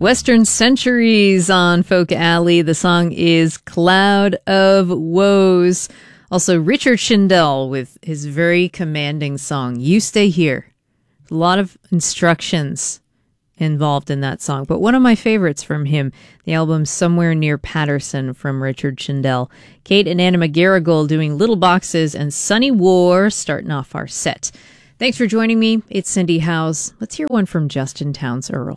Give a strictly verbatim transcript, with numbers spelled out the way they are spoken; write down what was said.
Western Centuries on Folk Alley. The song is Cloud of Woes. Also, Richard Shindell with his very commanding song, You Stay Here. A lot of instructions involved in that song, but one of my favorites from him, the album Somewhere Near Patterson from Richard Shindell. Kate and Anna McGarrigle doing Little Boxes, and Sunny War starting off our set. Thanks for joining me. It's Cindy Howes. Let's hear one from Justin Townes Earl.